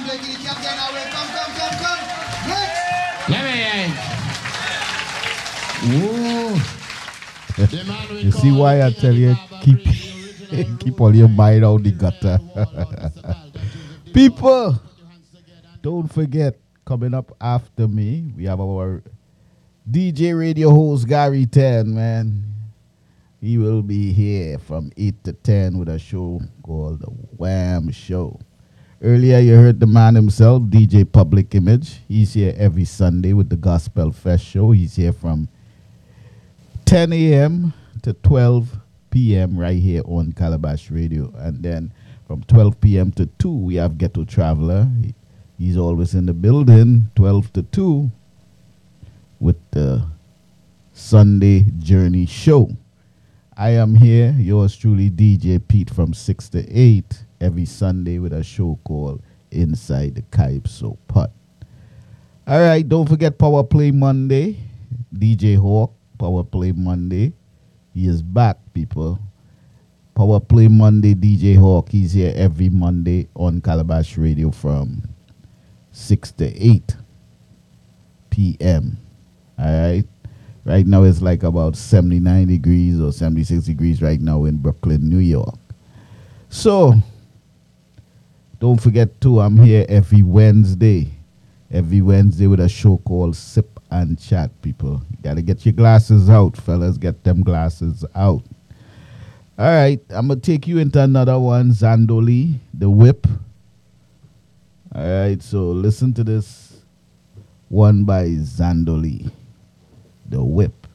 You see why I tell you keep all your mind out the gutter. People, don't forget, coming up after me, we have our DJ radio host Gary 10, man. He will be here from 8 to 10 with a show called The Wham Show. Earlier, you heard the man himself, DJ Public Image. He's here every Sunday with the Gospel Fest show. He's here from 10 a.m. to 12 p.m. right here on Calabash Radio. And then from 12 p.m. to 2, we have Ghetto Traveler. He's always in the building, 12 to 2, with the Sunday Journey Show. I am here, yours truly, DJ Pete, from 6 to 8 every Sunday with a show called Inside the Calypso Pot. All right, don't forget Power Play Monday. DJ Hawk, Power Play Monday. He is back, people. Power Play Monday, DJ Hawk. He's here every Monday on Calabash Radio from 6 to 8 p.m. All right. Right now it's like about 79 degrees or 76 degrees right now in Brooklyn, New York. So, don't forget too, I'm here every Wednesday. Every Wednesday with a show called Sip and Chat, people. You got to get your glasses out, fellas. Get them glasses out. All right, I'm going to take you into another one, Zandoli, The Whip. All right, so listen to this one by Zandoli, The Whip.